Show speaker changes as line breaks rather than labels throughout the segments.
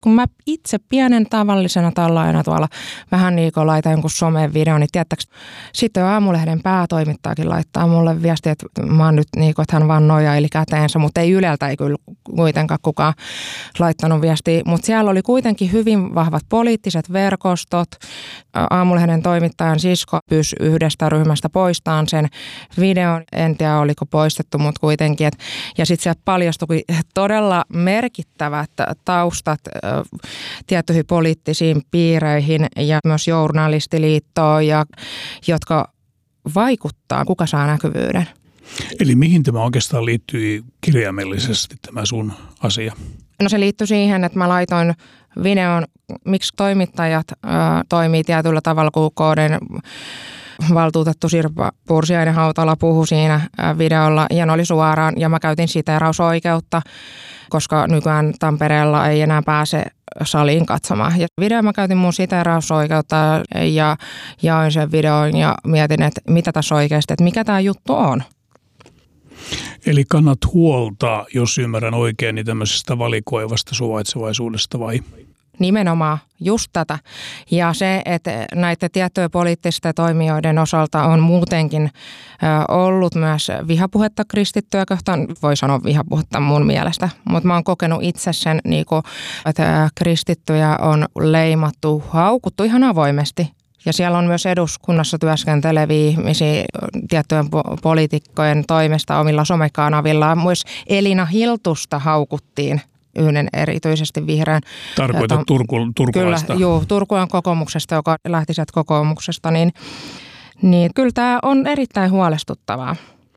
Kun mä itse pienen tavallisena tallaajana tuolla vähän niin kuin laitan jonkun someen videon, niin tiedättekö, sitten Aamulehden päätoimittajakin laittaa mulle viestiä, että mä oon nyt niin kuin, että hän vaan nojaili käteensä, mutta ei Yleltä ei kyllä kuitenkaan kukaan laittanut viestiä. Mutta siellä oli kuitenkin hyvin vahvat poliittiset verkostot. Aamulehden toimittajan sisko pyysi yhdestä ryhmästä poistamaan sen videon. En tiedä, oliko poistettu, mutta kuitenkin. Ja sitten sieltä paljastui todella merkittävät taustat tiettyihin poliittisiin piireihin ja myös journalistiliittoon, jotka vaikuttaa, kuka saa näkyvyyden.
Eli mihin tämä oikeastaan liittyy kirjaimellisesti tämä sun asia?
No se liittyy siihen, että mä laitoin videon, miksi toimittajat toimii tietyllä tavalla, kun KD:n valtuutettu Sirpa Pursiainen-Hautala puhui siinä videolla ja ne oli suoraan ja mä käytin siteerausoikeutta, koska nykyään Tampereella ei enää pääse saliin katsomaan. Ja video mä käytin mun siteerausoikeutta ja jaoin sen videon ja mietin, että mitä tässä oikeasti, että mikä tämä juttu on.
Eli kannat huolta, jos ymmärrän oikein, niin tämmöisestä valikoivasta suvaitsevaisuudesta vai?
Nimenomaan just tätä. Ja se, että näiden tiettyjen poliittisten toimijoiden osalta on muutenkin ollut myös vihapuhetta kristittyä kohtaan. Voi sanoa vihapuhetta mun mielestä, mutta mä oon kokenut itse sen, että kristittyjä on leimattu, haukuttu ihan avoimesti. Ja siellä on myös eduskunnassa työskenteleviä ihmisiä tiettyjen poliitikkojen toimesta omilla somekanavillaan. Myös Elina Hiltusta haukuttiin. Yhden erityisesti vihreän.
Tarkoitat turkulaista?
Kyllä, joo, Turkulan kokoomuksesta, joka lähti sieltä kokoomuksesta, niin kyllä tämä on erittäin huolestuttavaa.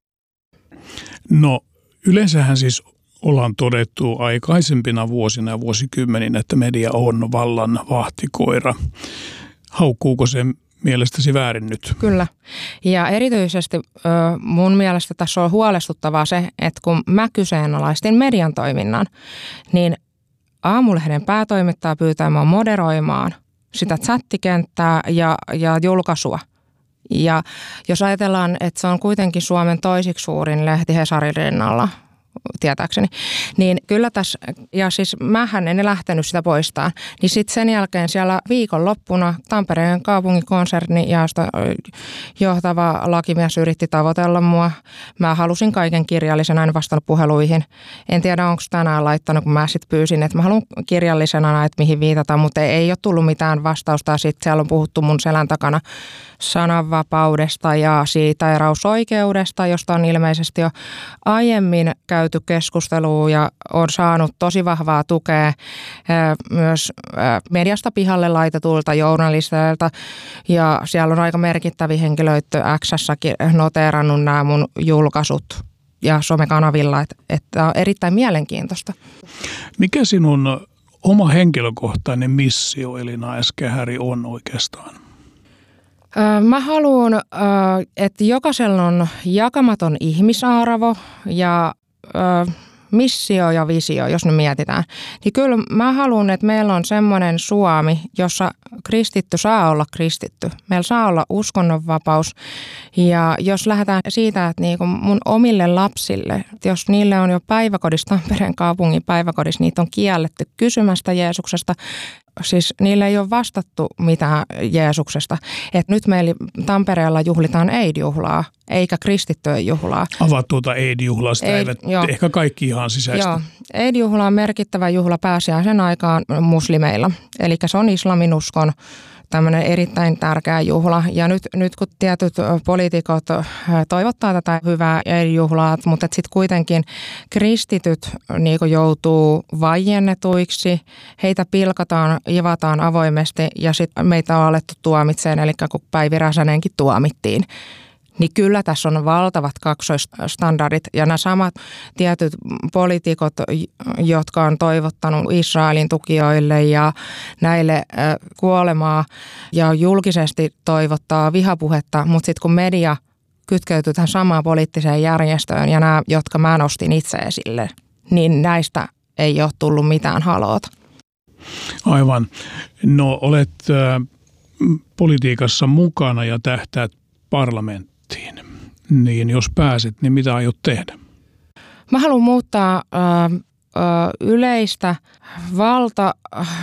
No yleensähän siis ollaan todettu aikaisempina vuosina ja vuosikymmeninä, että media on vallan vahtikoira. Haukkuuko se mielestäsi väärin nyt?
Kyllä. Ja erityisesti mun mielestä tässä on huolestuttavaa se, että kun mä kyseenalaistin median toiminnan, niin Aamulehden päätoimittaja pyytää mua moderoimaan sitä chattikenttää ja julkaisua. Ja jos ajatellaan, että se on kuitenkin Suomen toisiksi suurin lehti Hesarin rinnalla, tietääkseni, niin kyllä tässä, ja siis mähän en lähtenyt sitä poistamaan, niin sitten sen jälkeen siellä viikonloppuna Tampereen kaupunginkonserni ja johtava lakimies yritti tavoitella mua. Mä halusin kaiken kirjallisena, en vastannut puheluihin. En tiedä, onko tänään laittanut, kun mä sitten pyysin, että mä haluan kirjallisena, että mihin viitataan, mutta ei ole tullut mitään vastausta. Sitten siellä on puhuttu mun selän takana sananvapaudesta ja siitä erausoikeudesta, josta on ilmeisesti jo aiemmin käyty keskustelua ja on saanut tosi vahvaa tukea myös mediasta pihalle laitetulta journalisteilta. Ja siellä on aika merkittäviä henkilöitä X:ssäkin noteerannut nämä mun julkaisut ja somekanavilla, että on erittäin mielenkiintoista.
Mikä sinun oma henkilökohtainen missio Elina Eskähäri on oikeastaan?
Mä haluan, että jokaisella on jakamaton ihmisarvo ja missio ja visio, jos nyt mietitään. Niin kyllä mä haluan, että meillä on semmoinen Suomi, jossa kristitty saa olla kristitty. Meillä saa olla uskonnonvapaus. Ja jos lähdetään siitä, että niinku mun omille lapsille, jos niille on jo päiväkodissa, Tampereen kaupungin päiväkodissa, niitä on kielletty kysymästä Jeesuksesta. Siis niille ei ole vastattu mitään Jeesuksesta. Et nyt meillä Tampereella juhlitaan Eid-juhlaa, eikä kristittyjen juhlaa.
Avaat tuota Eid-juhlaa, sitä eivät ehkä kaikki ihan sisäistä.
Joo, Eid-juhla on merkittävä juhla pääsiäisen aikaan muslimeilla. Eli se on islaminuskon tämmöinen erittäin tärkeä juhla. Ja nyt kun tietyt poliitikot toivottaa tätä hyvää juhlaa, mutta sitten kuitenkin kristityt niin joutuu vaiennetuiksi, heitä pilkataan, ivataan avoimesti ja sitten meitä on alettu tuomitseen, eli kun Päivi Räsänenkin tuomittiin. Niin kyllä tässä on valtavat kaksoisstandardit ja nämä samat tietyt poliitikot, jotka on toivottanut Israelin tukijoille ja näille kuolemaa ja julkisesti toivottaa vihapuhetta, mutta sitten kun media kytkeytyy tähän samaan poliittiseen järjestöön ja nämä, jotka mä nostin itse esille, niin näistä ei ole tullut mitään haloota.
Aivan. No olet politiikassa mukana ja tähtäät parlamenttiin. Niin jos pääset, niin mitä aiot tehdä?
Mä haluan muuttaa yleistä valta